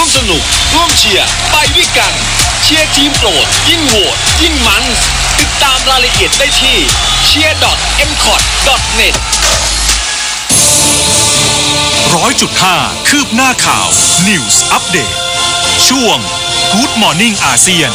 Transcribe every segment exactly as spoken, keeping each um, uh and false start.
ร่วมสนุกร่วมเชียร์ไปด้วยกันเชียร์ทีมโปรดยิ่งโหวตยิ่งมันติดตามรายละเอียดได้ที่ เชียร์ ดอท เอ็ม ซี โอ ที ดอท เน็ตร้อยจุดห้าคืบหน้าข่าว News Update ช่วง Good Morning อาเซียน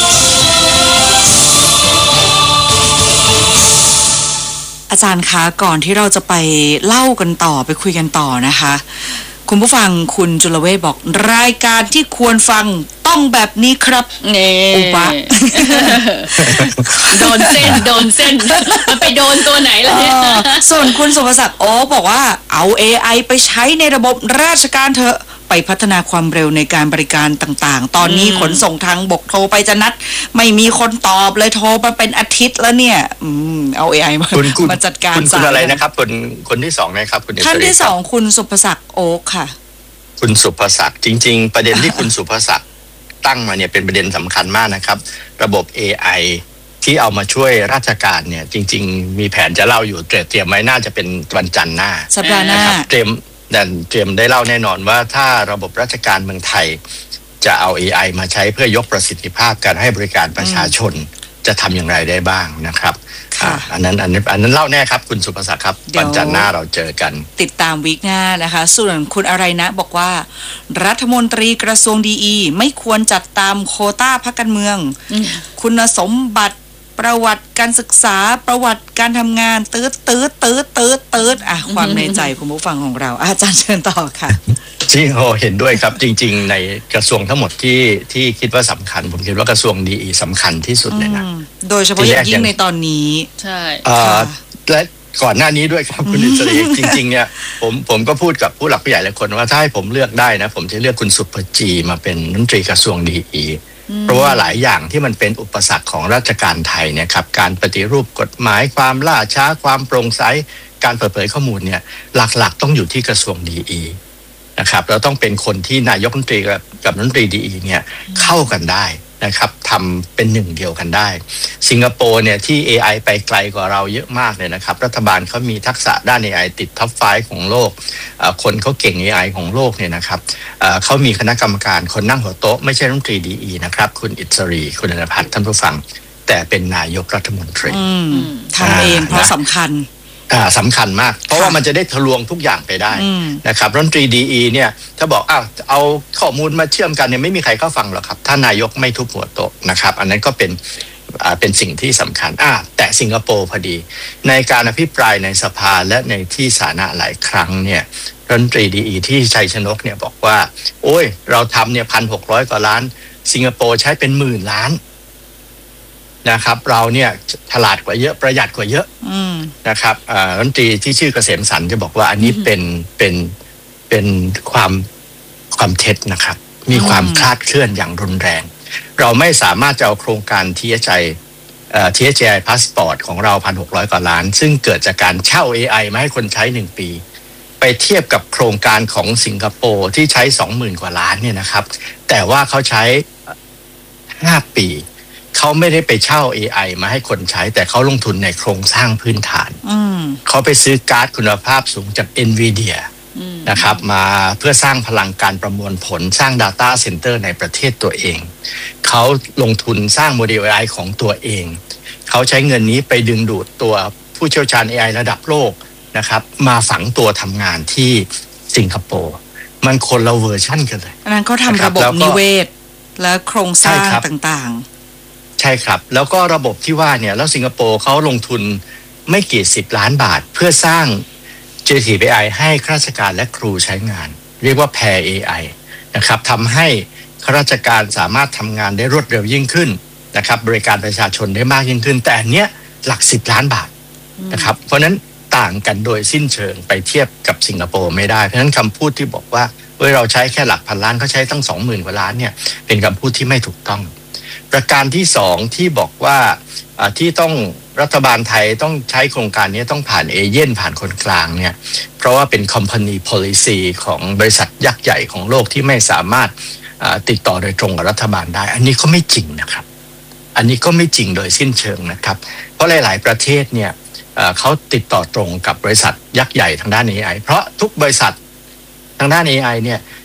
อาจารย์คะก่อนที่เราจะไปเล่ากันต่อไปคุยกันต่อนะคะคุณผู้ฟังคุณจุลเวชบอกรายการที่ควรฟังต้องแบบนี้ครับเน่อุปะโดนเส้นโดนเส้นมันไปโดนตัวไหนล่ะเนี่ยส่วนคุณสุภศักดิ์โอ้บอกว่าเอา เอ ไอ ไปใช้ในระบบราชการเถอะไปพัฒนาความเร็วในการบริการต่างๆตอนนี้ขนส่งทางบกโทรไปจะนัดไม่มีคนตอบเลยโทรมาเป็นอาทิตย์แล้วเนี่ยอืมเอา เอ ไอ มามาจัดการคุณอะไรนะครับคนคนที่สองนะครับคุณท่านที่สองคุณสุภศักดิ์โอ๊คค่ะคุณสุภศักดิ์จริงๆประเด็นที่คุณสุภศักดิ์ตั้งมาเนี่ยเป็นประเด็นสำคัญมากนะครับระบบ เอ ไอ ที่เอามาช่วยราชการเนี่ยจริงๆมีแผนจะเล่าอยู่เตรียมไว้น่าจะเป็นวันจันทร์หน้าสัปดาห์หน้าเตรียมดันเตรียมได้เล่าแน่นอนว่าถ้าระบบราชการเมืองไทยจะเอา เอ ไอ มาใช้เพื่อยกประสิทธิภาพการให้บริการประชาชนจะทำอย่างไรได้บ้างนะครับอันนั้นอันนั้นอันนั้นเล่าแน่ครับคุณสุภศักดิ์ครับวันจันทร์หน้าเราเจอกันติดตามวีคหน้านะคะส่วนคุณอะไรนะบอกว่ารัฐมนตรีกระทรวงดีอีไม่ควรจัดตามโควต้าพรรคการเมืองคุณสมบัติประวัติการศึกษาประวัติการทำงานตืดตืดตืดตืดตืดอ่ะความในใจคุณผู้ฟังของเราอาจารย์เชิญต่อค่ะจริงโอเห็นด้วยครับจริงๆในกระทรวงทั้งหมดที่ที่คิดว่าสำคัญผมคิดว่ากระทรวงดีสำคัญที่สุดเลยนะโดยเฉพาะอย่างยิ่งในตอนนี้ใช่และก่อนหน้านี้ด้วยครับคุณอิสรีจริงๆเนี่ยผมผมก็พูดกับผู้หลักผู้ใหญ่หลายคนว่าถ้าให้ผมเลือกได้นะผมจะเลือกคุณสุภจีมาเป็นรัฐมนตรีกระทรวงดีเพราะว่าหลายอย่างที่มันเป็นอุปสรรคของราชการไทยเนี่ยครับการปฏิรูปกฎหมายความล่าช้าความโปร่งใสการเปิดเผยข้อมูลเนี่ยหลักๆต้องอยู่ที่กระทรวงดีนะครับเราต้องเป็นคนที่นายกรัฐมนตรีกับกับรัฐมนตรีดีเนี่ยเข้ากันได้นะครับทำเป็นหนึ่งเดียวกันได้สิงคโปร์เนี่ยที่ เอ ไอ ไปไกลกว่าเราเยอะมากเลยนะครับรัฐบาลเขามีทักษะด้าน เอ ไอ ติดท็อปไฟว์ของโลกคนเขาเก่ง เอ ไอ ของโลกเนี่ยนะครับเขามีคณะกรรมการคนนั่งหัวโต๊ะไม่ใช่รัฐมนตรีดีนะครับคุณอิสรีคุณอนุพัฒน์ท่านผู้ฟังแต่เป็นนายกรัฐมนตรีทำเองเพราะสำคัญอ่าสำคัญมากเพราะว่ามันจะได้ทะลวงทุกอย่างไปได้นะครับรัฐมนตรีดีเนี่ยถ้าบอกอ้าวเอาข้อมูลมาเชื่อมกันเนี่ยไม่มีใครเข้าฟังหรอกครับถ้านายกไม่ทุบหัวโต๊ะนะครับอันนั้นก็เป็นอ่าเป็นสิ่งที่สำคัญอ่าแต่สิงคโปร์พอดีในการอภิปรายในสภาและในที่สาธารณะหลายครั้งเนี่ยรัฐมนตรีดีที่ชัยชนกเนี่ยบอกว่าโอ้ยเราทำเนี่ยพันหกร้อยกว่าล้านสิงคโปร์ใช้เป็นหมื่นล้านนะครับเราเนี่ยฉลาดกว่าเยอะประหยัดกว่าเยอะนะครับรัฐมนตรีที่ชื่อเกษมสันต์จะบอกว่าอันนี้เป็นเป็นเป็นความความเท็จนะครับมีความคลาดเคลื่อนอย่างรุนแรงเราไม่สามารถจะเอาโครงการ ที เอช ไอ เอ่อ ที เอช ไอ Passport ของเรา หนึ่งพันหกร้อย กว่าล้านซึ่งเกิดจากการเช่า เอ ไอ มาให้คนใช้หนึ่งปีไปเทียบกับโครงการของสิงคโปร์ที่ใช้ สองหมื่น กว่าล้านเนี่ยนะครับแต่ว่าเขาใช้ห้าปีเขาไม่ได้ไปเช่า เอ ไอ มาให้คนใช้แต่เขาลงทุนในโครงสร้างพื้นฐานเขาไปซื้อการ์ดคุณภาพสูงจาก Nvidia นะครับมาเพื่อสร้างพลังการประมวลผลสร้าง Data Center ในประเทศตัวเองเขาลงทุนสร้างโมเดล เอ ไอ ของตัวเองเขาใช้เงินนี้ไปดึงดูดตัวผู้เชี่ยวชาญ เอ ไอ ระดับโลกนะครับมาฝังตัวทำงานที่สิงคโปร์มันคนละเวอร์ชั่นกันเลยอันนั้นเขาทำระบบนิเวศและโครงสร้างต่างๆใช่ครับแล้วก็ระบบที่ว่าเนี่ยแล้วสิงคโปร์เขาลงทุนไม่กี่สิบล้านบาทเพื่อสร้าง Generative เอ ไอ ให้ข้าราชการและครูใช้งานเรียกว่า Pair เอ ไอ นะครับทำให้ข้าราชการสามารถทำงานได้รวดเร็วยิ่งขึ้นนะครับบริการประชาชนได้มากยิ่งขึ้นแต่อันเนี้ยหลักสิบล้านบาทนะครับเพราะนั้นต่างกันโดยสิ้นเชิงไปเทียบกับสิงคโปร์ไม่ได้เพราะฉะนั้นคำพูดที่บอกว่าเฮ้ยเราใช้แค่หลักพันล้านเขาใช้ตั้ง สองหมื่น กว่าล้านเนี่ยเป็นคำพูดที่ไม่ถูกต้องประการที่สองที่บอกว่าที่ต้องรัฐบาลไทยต้องใช้โครงการนี้ต้องผ่านเอเย่นผ่านคนกลางเนี่ยเพราะว่าเป็น company policy ของบริษัทยักษ์ใหญ่ของโลกที่ไม่สามารถติดต่อโดยตรงกับรัฐบาลได้อันนี้ก็ไม่จริงนะครับอันนี้ก็ไม่จริงโดยสิ้นเชิงนะครับเพราะหลายๆประเทศเนี่ยเขาติดต่อตรงกับบริษัทยักษ์ใหญ่ทางด้าน เอ ไอ เพราะทุกบริษัททางด้าน เอ ไอ เนี่ย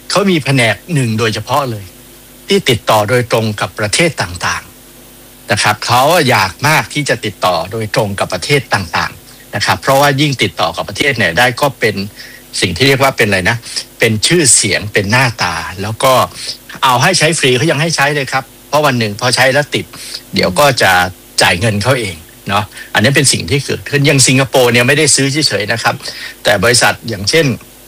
เขามีแผนกหนึ่งโดยเฉพาะเลยที่ติดต่อโดยตรงกับประเทศต่างๆนะครับเขาอยากมากที่จะติดต่อโดยตรงกับประเทศต่างๆนะครับเพราะว่ายิ่งติดต่อกับประเทศไหนได้ก็เป็นสิ่งที่เรียกว่าเป็นอะไรนะเป็นชื่อเสียงเป็นหน้าตาแล้วก็เอาให้ใช้ฟรีเขายังให้ใช้เลยครับเพราะวันหนึ่งพอใช้แล้วติดเดี๋ยวก็จะจ่ายเงินเขาเองเนาะอันนี้เป็นสิ่งที่เกิดขึ้นยังสิงคโปร์เนี่ยไม่ได้ซื้อเฉยๆนะครับแต่บริษัทอย่างเช่น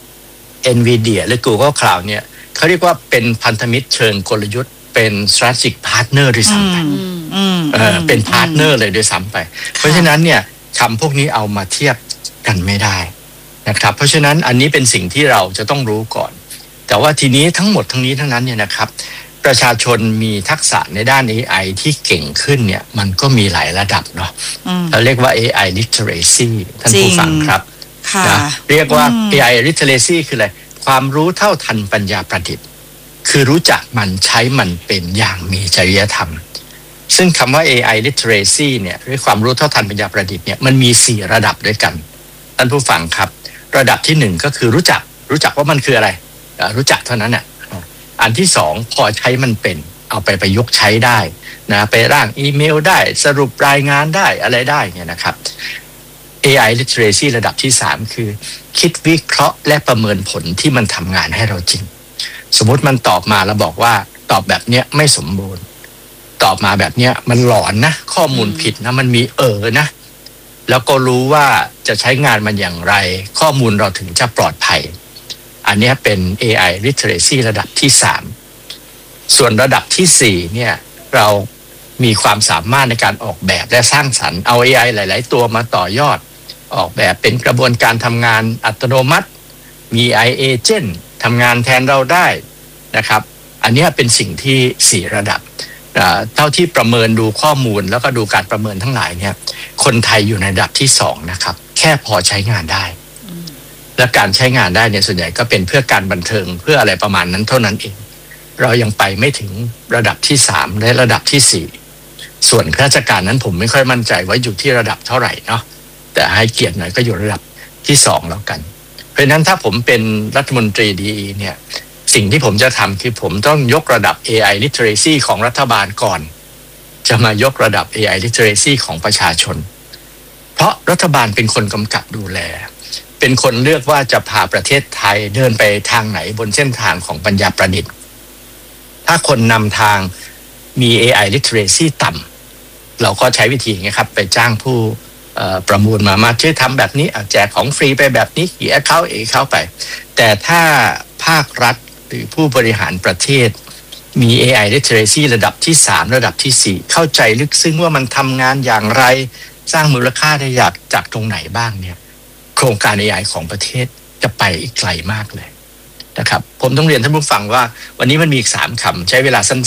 Nvidia หรือ Google Cloud เนี่ยเขาเรียกว่าเป็นพันธมิตรเชิงกลยุทธ์เป็น strategic partner ด้วยซ้ำไปเออเป็นพาร์ทเนอร์เลยด้วยซ้ำไปเพราะฉะนั้นเนี่ยคำพวกนี้เอามาเทียบกันไม่ได้นะครับเพราะฉะนั้นอันนี้เป็นสิ่งที่เราจะต้องรู้ก่อนแต่ว่าทีนี้ทั้งหมดทั้งนี้ทั้งนั้นเนี่ยนะครับประชาชนมีทักษะในด้าน เอ ไอ ที่เก่งขึ้นเนี่ยมันก็มีหลายระดับเนาะเราเรียกว่า เอ ไอ literacy ท่านผู้ฟังครับนะเรียกว่า เอ ไอ literacy คืออะไรความรู้เท่าทันปัญญาประดิษฐ์คือรู้จักมันใช้มันเป็นอย่างมีจริยธรรมซึ่งคำว่า เอ ไอ literacy เนี่ยหรือความรู้เท่าทันปัญญาประดิษฐ์เนี่ยมันมีสี่ระดับด้วยกันท่านผู้ฟังครับระดับที่หนึ่งก็คือรู้จักรู้จักว่ามันคืออะไรรู้จักเท่านั้นน่ะอันที่สองพอใช้มันเป็นเอาไปประยุกต์ใช้ได้นะไปร่างอีเมลได้สรุปรายงานได้อะไรได้เนี่ยนะครับ เอ ไอ literacy ระดับที่สามคือคิดวิเคราะห์และประเมินผลที่มันทำงานให้เราจริงสมมุติมันตอบมาแล้วบอกว่าตอบแบบเนี้ยไม่สมบูรณ์ตอบมาแบบเนี้ยมันหลอนนะข้อมูลผิดนะมันมีเออนะแล้วก็รู้ว่าจะใช้งานมันอย่างไรข้อมูลเราถึงจะปลอดภัยอันนี้เป็น เอ ไอ literacy ระดับที่สามส่วนระดับที่สี่เนี่ยเรามีความสามารถในการออกแบบและสร้างสรรค์เอา เอ ไอ หลายๆตัวมาต่อยอดออกแบบเป็นกระบวนการทำงานอัตโนมัติมี เอ ไอ agent ทำงานแทนเราได้นะครับอันนี้เป็นสิ่งที่สี่ระดับเท่าที่ประเมินดูข้อมูลแล้วก็ดูการประเมินทั้งหลายเนี่ยคนไทยอยู่ในระดับที่สองนะครับแค่พอใช้งานได้และการใช้งานได้เนี่ยส่วนใหญ่ก็เป็นเพื่อการบันเทิงเพื่ออะไรประมาณนั้นเท่านั้นเองเรายังไปไม่ถึงระดับที่สามและระดับที่สี่ส่วนข้าราชการนั้นผมไม่ค่อยมั่นใจว่าอยู่ที่ระดับเท่าไหร่เนาะแต่ให้เกียรติหน่อยก็อยู่ระดับที่สองแล้วกันเพราะฉะนั้นถ้าผมเป็นรัฐมนตรีดีเนี่ยสิ่งที่ผมจะทำคือผมต้องยกระดับ เอ ไอ literacy ของรัฐบาลก่อนจะมายกระดับ เอ ไอ literacy ของประชาชนเพราะรัฐบาลเป็นคนกำกับดูแลเป็นคนเลือกว่าจะพาประเทศไทยเดินไปทางไหนบนเส้นทางของปัญญาประดิษฐ์ถ้าคนนำทางมี เอ ไอ literacy ต่ำเราก็ใช้วิธีอย่างนี้ครับไปจ้างผู้ประมูลมามาช่วยทำแบบนี้แจกของฟรีไปแบบนี้เขียเข้าเอเข้าไปแต่ถ้าภาครัฐหรือผู้บริหารประเทศมี เอ ไอ literacy ระดับที่สามระดับที่สี่เข้าใจลึกซึ้งว่ามันทำงานอย่างไรสร้างมูลค่าได้อยากจากตรงไหนบ้างเนี่ยโครงการ เอ ไอ ของประเทศจะไปอีกไกลมากเลยนะครับผมต้องเรียนท่านผู้ฟังว่าวันนี้มันมีอีกสามคำใช้เวลาสั